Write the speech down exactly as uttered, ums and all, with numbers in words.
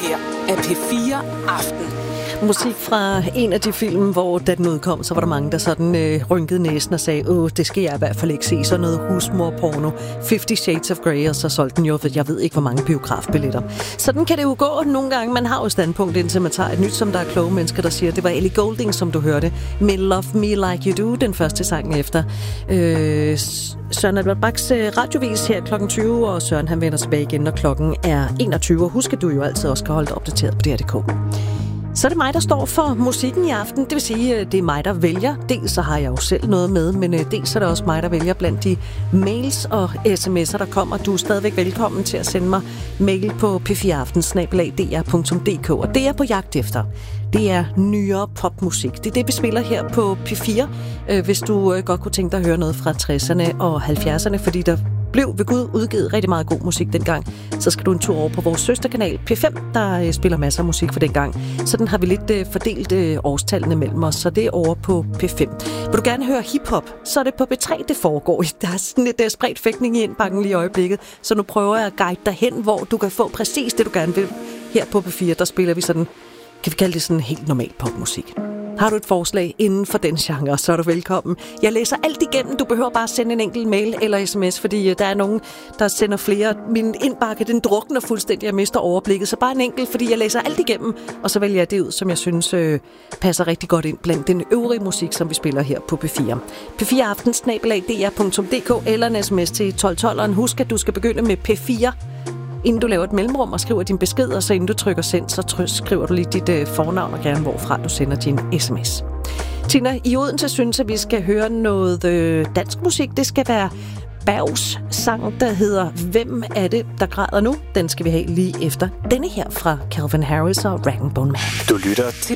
her er P fire Aften. Musik fra en af de film, hvor da den udkom, så var der mange, der sådan øh, rynkede næsen og sagde, åh, det skal jeg i hvert fald ikke se, sådan noget husmorporno, Fifty Shades of Grey, og så solgte den jo, jeg ved ikke, hvor mange biografbilletter. Sådan kan det jo gå nogle gange. Man har jo standpunkt, indtil man tager et nyt, som der er kloge mennesker, der siger, det var Ellie Goulding, som du hørte, med Love Me Like You Do, den første sang efter. Øh, Søren Albert Bachs radiovis her klokken tyve, og Søren han vender tilbage igen, når klokken er enogtyve. Og husk, at du jo altid også skal holde dig opdateret på D R punktum d k. Så er det mig, der står for musikken i aften. Det vil sige, det er mig, der vælger. Dels så har jeg jo selv noget med, men dels er det også mig, der vælger blandt de mails og sms'er, der kommer. Du er stadigvæk velkommen til at sende mig mail på p fire aften snabel-a d r punktum d k. Og det er på jagt efter. Det er nyere popmusik. Det er det, vi spiller her på P fire. Hvis du godt kunne tænke dig at høre noget fra tresserne og halvfjerdserne, fordi der blev ved Gud udgivet rigtig meget god musik dengang, så skal du en tur over på vores søsterkanal P fem, der øh, spiller masser af musik for dengang. Sådan har vi lidt øh, fordelt øh, årstallene mellem os, så det er over på P fem. Vil du gerne høre hiphop, så er det på P tre, det foregår. Der er sådan lidt uh, spredt fægtning i indbakken lige i øjeblikket, så nu prøver jeg at guide dig hen, hvor du kan få præcis det, du gerne vil. Her på P fire, der spiller vi sådan, kan vi kalde det sådan helt normal popmusik. Har du et forslag inden for den genre, så er du velkommen. Jeg læser alt igennem. Du behøver bare sende en enkelt mail eller sms, fordi der er nogen, der sender flere. Min indbakke, den drukner fuldstændig. Jeg mister overblikket. Så bare en enkelt, fordi jeg læser alt igennem, og så vælger jeg det ud, som jeg synes øh, passer rigtig godt ind blandt den øvrige musik, som vi spiller her på P fire. P fire aften snabel-a d r punktum d k eller en sms til tolv tolv. Husk, at du skal begynde med P fire, inden du laver et mellemrum og skriver din besked, og så inden du trykker send, så try- skriver du lige dit øh, fornavn og gerne hvorfra du sender din sms. Tina, i Odense synes at vi skal høre noget øh, dansk musik. Det skal være Bergs sang, der hedder Hvem er det, der græder nu? Den skal vi have lige efter denne her fra Calvin Harris og Rag and Bone Man. Du lytter til